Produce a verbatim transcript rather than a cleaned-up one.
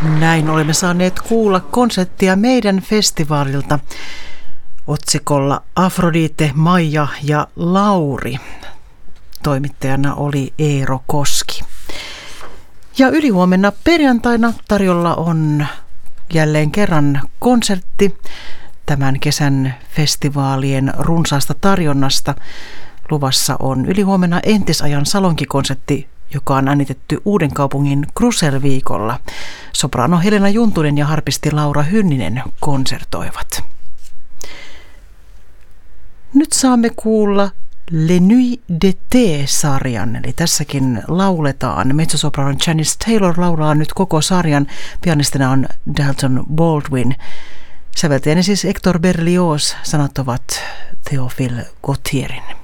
Näin olemme saaneet kuulla konserttia meidän festivaalilta otsikolla Afrodite, Maija ja Lauri. Toimittajana oli Eero Koski. Ja ylihuomenna perjantaina tarjolla on jälleen kerran konsertti tämän kesän festivaalien runsaasta tarjonnasta. Luvassa on ylihuomenna entisajan salonkikonsertti, joka on äänitetty Uudenkaupungin Krusel-viikolla. Soprano Helena Juntunen ja harpisti Laura Hynninen konsertoivat. Nyt saamme kuulla Le Nuit d'été-sarjan, eli tässäkin lauletaan. Mezzosoprano Janice Taylor laulaa nyt koko sarjan. Pianistina on Dalton Baldwin. Säveltäjäni siis Hector Berlioz, sanat ovat Théophile Gautierin.